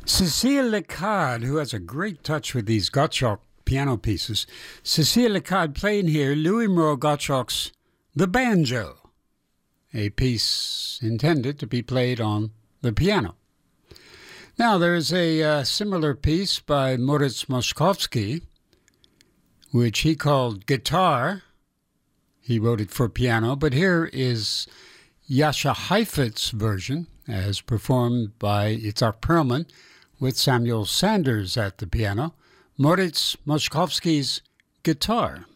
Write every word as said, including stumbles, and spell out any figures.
Cécile Lecard, who has a great touch with these Gottschalk piano pieces, Cécile Lecard playing here Louis Moreau Gottschalk's The Banjo, a piece intended to be played on the piano. Now, there's a uh, similar piece by Moritz Moszkowski, which he called Guitar. He wrote it for piano, but here is Jascha Heifetz's version, as performed by Itzhak Perlman, with Samuel Sanders at the piano, Moritz Moszkowski's Guitar.